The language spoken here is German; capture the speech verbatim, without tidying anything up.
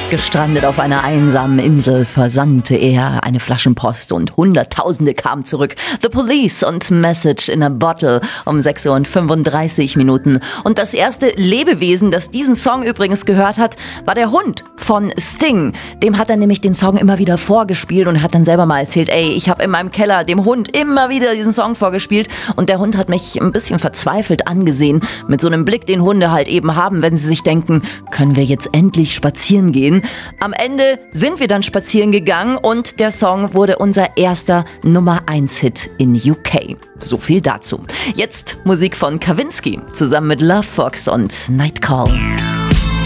Gestrandet auf einer einsamen Insel versandte er eine Flaschenpost und Hunderttausende kamen zurück. The Police und Message in a Bottle um sechs Uhr und fünfunddreißig Minuten. Und das erste Lebewesen, das diesen Song übrigens gehört hat, war der Hund von Sting. Dem hat er nämlich den Song immer wieder vorgespielt und hat dann selber mal erzählt, ey, ich habe in meinem Keller dem Hund immer wieder diesen Song vorgespielt und der Hund hat mich ein bisschen verzweifelt angesehen, mit so einem Blick, den Hunde halt eben haben, wenn sie sich denken, können wir jetzt endlich spazieren gehen. Am Ende sind wir dann spazieren gegangen und der Song wurde unser erster Nummer eins Hit in U K. So viel dazu. Jetzt Musik von Kavinsky zusammen mit Love Fox und Nightcall.